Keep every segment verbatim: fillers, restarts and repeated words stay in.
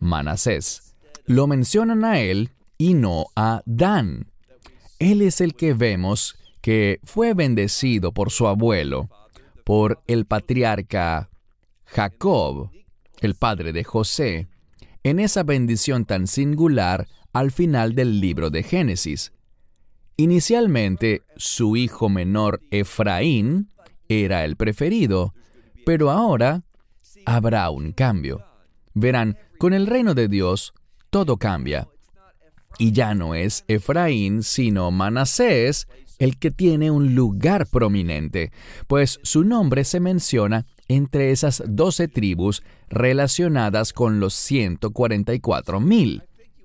Manasés. Lo mencionan a él y no a Dan. Él es el que vemos que fue bendecido por su abuelo, por el patriarca Jacob, el padre de José, en esa bendición tan singular al final del libro de Génesis. Inicialmente, su hijo menor Efraín era el preferido, pero ahora habrá un cambio. Verán, con el reino de Dios, todo cambia. Y ya no es Efraín, sino Manasés, el que tiene un lugar prominente, pues su nombre se menciona entre esas doce tribus relacionadas con los ciento cuarenta y cuatro mil.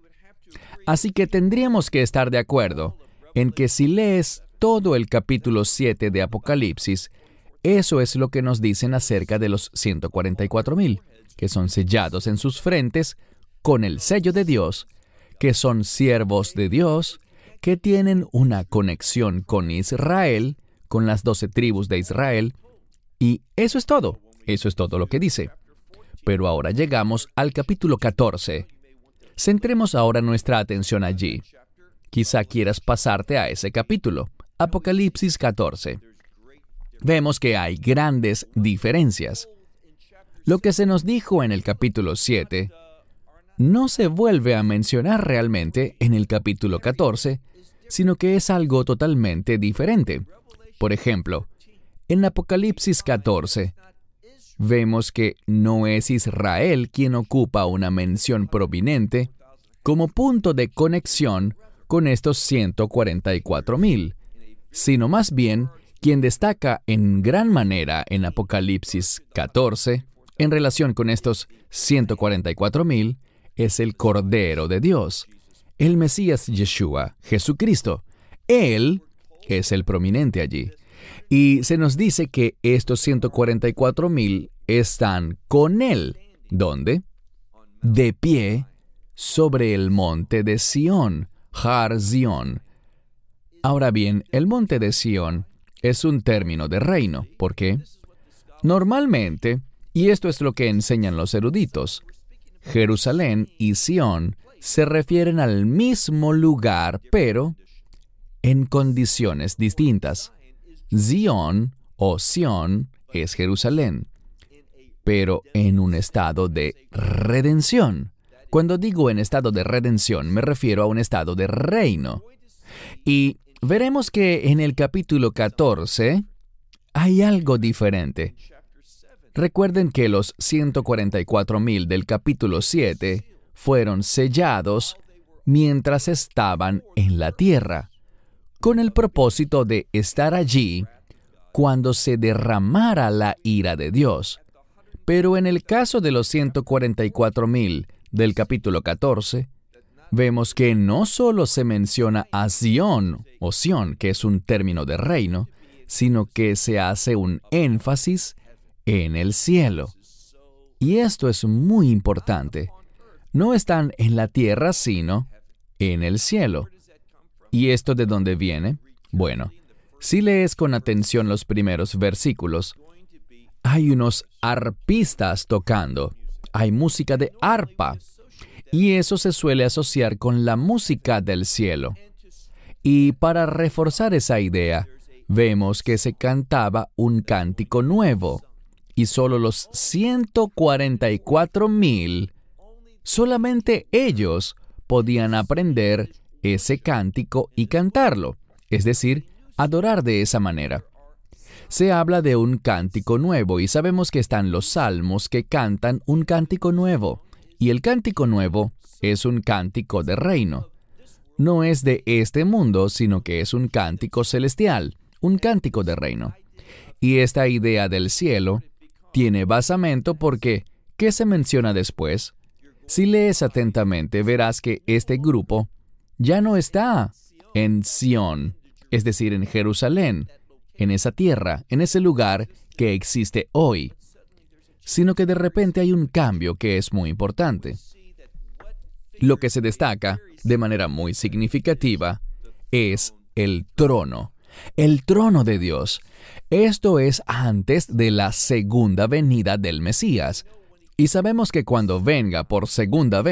Así que tendríamos que estar de acuerdo en que si lees todo el capítulo siete de Apocalipsis, eso es lo que nos dicen acerca de los ciento cuarenta y cuatro mil, que son sellados en sus frentes con el sello de Dios, que son siervos de Dios, que tienen una conexión con Israel, con las doce tribus de Israel, y eso es todo, eso es todo lo que dice. Pero ahora llegamos al capítulo catorce. Centremos ahora nuestra atención allí. Quizá quieras pasarte a ese capítulo, Apocalipsis catorce. Vemos que hay grandes diferencias. Lo que se nos dijo en el capítulo siete no se vuelve a mencionar realmente en el capítulo catorce, sino que es algo totalmente diferente. Por ejemplo, en Apocalipsis catorce, vemos que no es Israel quien ocupa una mención prominente como punto de conexión con estos ciento cuarenta y cuatro mil, sino más bien quien destaca en gran manera en Apocalipsis catorce, en relación con estos ciento cuarenta y cuatro mil, es el Cordero de Dios, el Mesías Yeshua, Jesucristo. Él es el prominente allí. Y se nos dice que estos ciento cuarenta y cuatro mil están con Él. ¿Dónde? De pie sobre el monte de Sión, Har Zion. Ahora bien, el monte de Sión es un término de reino. ¿Por qué? Normalmente, y esto es lo que enseñan los eruditos, Jerusalén y Sión se refieren al mismo lugar, pero en condiciones distintas. Zión o Sión es Jerusalén, pero en un estado de redención. Cuando digo en estado de redención, me refiero a un estado de reino. Y veremos que en el capítulo catorce hay algo diferente. Recuerden que los ciento cuarenta y cuatro mil del capítulo siete fueron sellados mientras estaban en la tierra, con el propósito de estar allí cuando se derramara la ira de Dios. Pero en el caso de los ciento cuarenta y cuatro mil del capítulo catorce, vemos que no solo se menciona a Sión, o Sión, que es un término de reino, sino que se hace un énfasis en el cielo. Y esto es muy importante. No están en la tierra, sino en el cielo. ¿Y esto de dónde viene? Bueno, si lees con atención los primeros versículos, hay unos arpistas tocando. Hay música de arpa. Y eso se suele asociar con la música del cielo. Y para reforzar esa idea, vemos que se cantaba un cántico nuevo. Y solo los ciento cuarenta y cuatro mil, solamente ellos podían aprender ese cántico y cantarlo, es decir, adorar de esa manera. Se habla de un cántico nuevo y sabemos que están los salmos que cantan un cántico nuevo. Y el cántico nuevo es un cántico de reino. No es de este mundo, sino que es un cántico celestial, un cántico de reino. Y esta idea del cielo tiene basamento porque, ¿qué se menciona después? Si lees atentamente, verás que este grupo ya no está en Sión, es decir, en Jerusalén, en esa tierra, en ese lugar que existe hoy, sino que de repente hay un cambio que es muy importante. Lo que se destaca de manera muy significativa es el trono. El trono de Dios. Esto es antes de la segunda venida del Mesías. Y sabemos que cuando venga por segunda vez,